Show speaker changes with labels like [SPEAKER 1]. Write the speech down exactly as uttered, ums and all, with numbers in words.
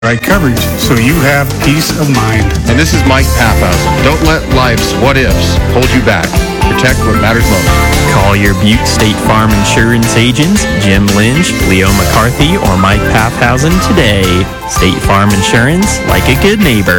[SPEAKER 1] right coverage so you have peace of mind.
[SPEAKER 2] And this is Mike Paphausen. Don't let life's what-ifs hold you back. Protect what matters most.
[SPEAKER 3] Call your Butte State Farm Insurance agents, Jim Lynch, Leo McCarthy, or Mike Paphausen today. State Farm Insurance, like a good neighbor.